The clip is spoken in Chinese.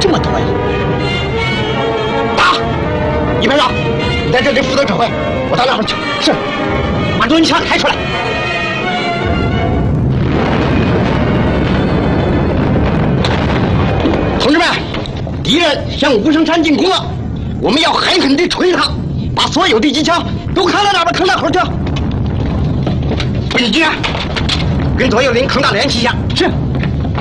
这么多呀！打！一排长，你在这里负责指挥，我到那边去。是。把蹲枪抬出来。同志们，敌人向武生山进攻了，我们要狠狠地锤他，把所有的机枪都扛到那边，扛到口去。不许进啊！跟左右邻扛大联系一下。是。